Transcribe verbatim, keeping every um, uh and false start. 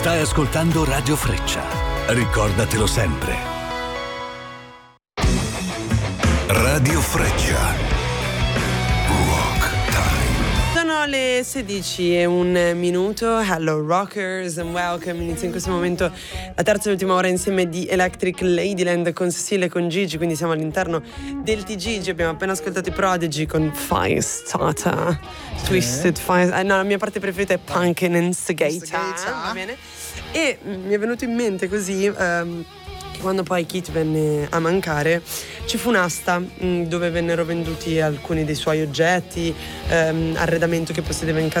Stai ascoltando Radio Freccia. Ricordatelo sempre. Radio Freccia. Sono le sedici e un minuto. Hello rockers and welcome. Inizia in questo momento la terza e ultima ora insieme di Electric Ladyland con Cecilia e con Gigi, quindi siamo all'interno del T G G. Abbiamo appena ascoltato i Prodigy con Firestarter, Twisted Fire. Eh, no, la mia parte preferita è Punkin' Instigator, va bene? E mi è venuto in mente così um, che quando poi Keith venne a mancare ci fu un'asta mh, dove vennero venduti alcuni dei suoi oggetti, um, arredamento che possedeva in casa